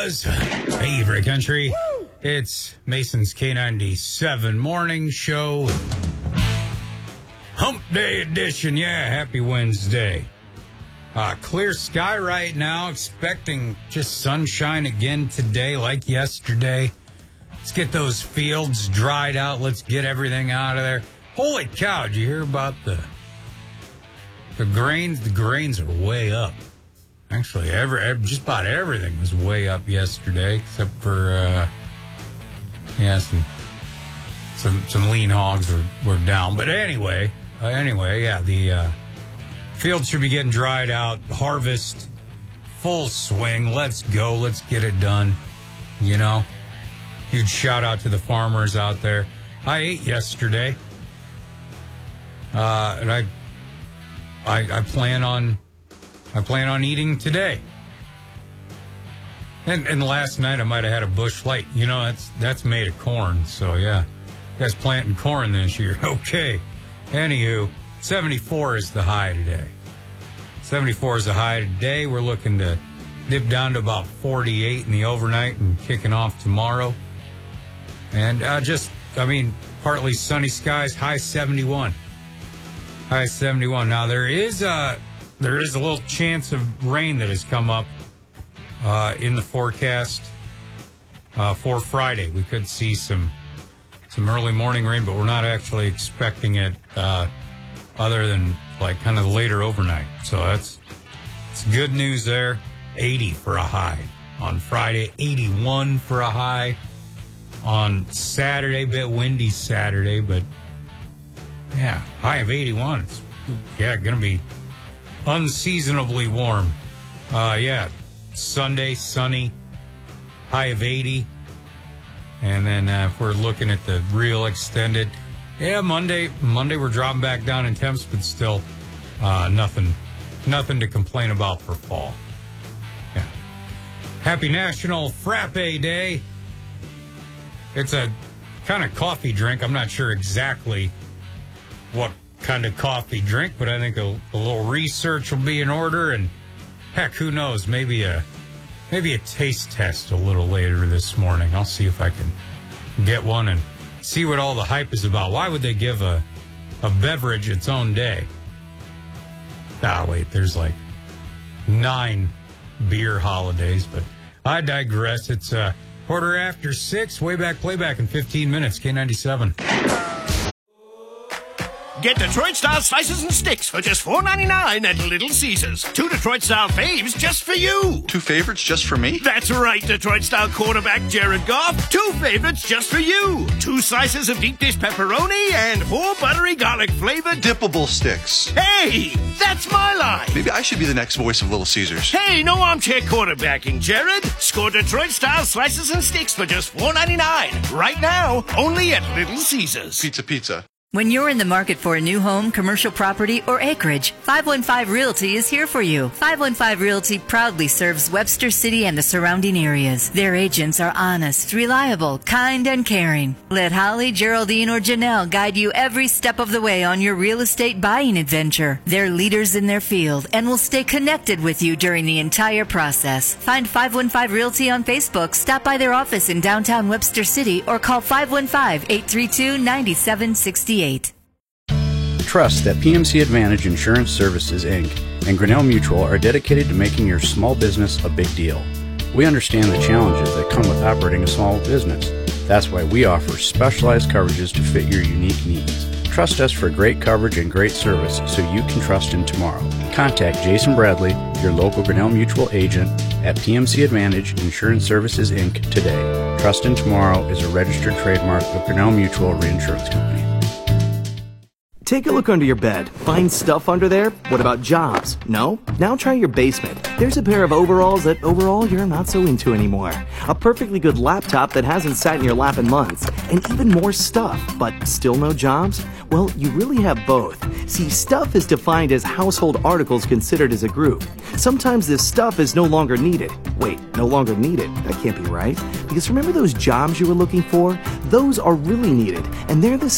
Buzz. Hey, Free Country. It's Mason's K97 morning show. Hump Day edition. Yeah, happy Wednesday. Clear sky right now. Expecting just sunshine again today like yesterday. Let's get those fields dried out. Let's get everything out of there. Holy cow, did you hear about the grains? The grains are way up. Actually, just about everything was way up yesterday, except for, some lean hogs were down. But anyway, the fields should be getting dried out. Harvest, full swing. Let's go. Let's get it done. You know, huge shout out to the farmers out there. I ate yesterday, and I plan on eating today. And last night I might have had a bush light. You know, that's made of corn. So yeah, you guys planting corn this year. Okay. Anywho, 74 is the high today. 74 is the high today. We're looking to dip down to about 48 in the overnight and kicking off tomorrow. And partly sunny skies, high 71. High 71. Now there is a little chance of rain that has come up in the forecast for Friday. We could see some early morning rain, but we're not actually expecting it other than like kind of later overnight. So it's good news there. 80 for a high on Friday, 81 for a high on Saturday. Bit windy Saturday, but yeah, high of 81. It's going to be unseasonably warm. Sunday, sunny, high of 80. And then if we're looking at the real extended, Monday we're dropping back down in temps, but still nothing to complain about for fall. Yeah. Happy National Frappe Day. It's a kind of coffee drink. I'm not sure exactly what kind of coffee drink, but I think a little research will be in order, and heck, who knows, maybe a taste test a little later this morning. I'll see if I can get one and see what all the hype is about. Why would they give a beverage its own day? Wait, there's like 9 beer holidays, but I digress. It's 6:15, way back playback in 15 minutes, K97. Get Detroit-style slices and sticks for just $4.99 at Little Caesars. 2 Detroit-style faves just for you. 2 favorites just for me? That's right, Detroit-style quarterback Jared Goff. 2 favorites just for you. 2 slices of deep dish pepperoni and 4 buttery garlic-flavored dippable sticks. Hey, that's my line. Maybe I should be the next voice of Little Caesars. Hey, no armchair quarterbacking, Jared. Score Detroit-style slices and sticks for just $4.99. Right now, only at Little Caesars. Pizza. When you're in the market for a new home, commercial property, or acreage, 515 Realty is here for you. 515 Realty proudly serves Webster City and the surrounding areas. Their agents are honest, reliable, kind, and caring. Let Holly, Geraldine, or Janelle guide you every step of the way on your real estate buying adventure. They're leaders in their field and will stay connected with you during the entire process. Find 515 Realty on Facebook, stop by their office in downtown Webster City, or call 515-832-9768. Trust that PMC Advantage Insurance Services, Inc. and Grinnell Mutual are dedicated to making your small business a big deal. We understand the challenges that come with operating a small business. That's why we offer specialized coverages to fit your unique needs. Trust us for great coverage and great service so you can trust in tomorrow. Contact Jason Bradley, your local Grinnell Mutual agent at PMC Advantage Insurance Services, Inc. today. Trust in Tomorrow is a registered trademark of Grinnell Mutual Reinsurance Company. Take a look under your bed. Find stuff under there? What about jobs? No? Now try your basement. There's a pair of overalls that overall you're not so into anymore. A perfectly good laptop that hasn't sat in your lap in months. And even more stuff, but still no jobs? Well, you really have both. See, stuff is defined as household articles considered as a group. Sometimes this stuff is no longer needed. Wait, no longer needed? That can't be right. Because remember those jobs you were looking for? Those are really needed, and they're the